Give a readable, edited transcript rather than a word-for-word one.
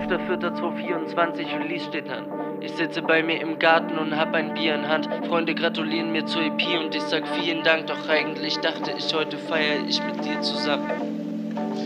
12.04.2024, Release steht an. Ich sitze bei mir im Garten und hab ein Bier in Hand. Freunde gratulieren mir zur EP und ich sag vielen Dank, doch eigentlich dachte ich, heute feier ich mit dir zusammen.